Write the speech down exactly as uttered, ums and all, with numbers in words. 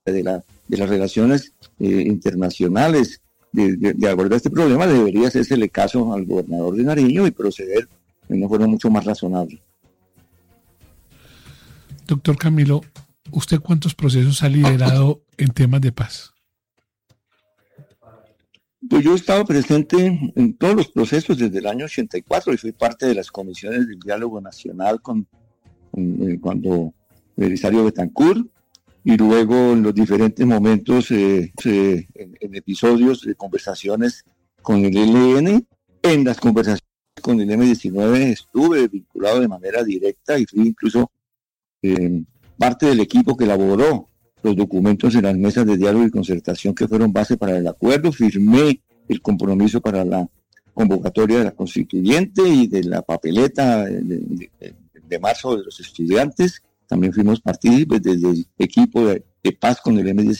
de, la, de las relaciones eh, internacionales de, de, de abordar este problema, debería hacerse caso al gobernador de Nariño y proceder de una forma mucho más razonable. Doctor Camilo, ¿usted cuántos procesos ha liderado en temas de paz? Pues yo he estado presente en todos los procesos desde el año ochenta y cuatro y fui parte de las comisiones del diálogo nacional con, con cuando Belisario Betancur, y luego en los diferentes momentos, eh, eh, en, en episodios de conversaciones con el E L N. En las conversaciones con el eme diecinueve estuve vinculado de manera directa y fui incluso eh, parte del equipo que elaboró los documentos en las mesas de diálogo y concertación que fueron base para el acuerdo. Firmé el compromiso para la convocatoria de la constituyente y de la papeleta de, de, de, de marzo de los estudiantes. También fuimos partícipes desde el equipo de, de paz con el eme diecinueve.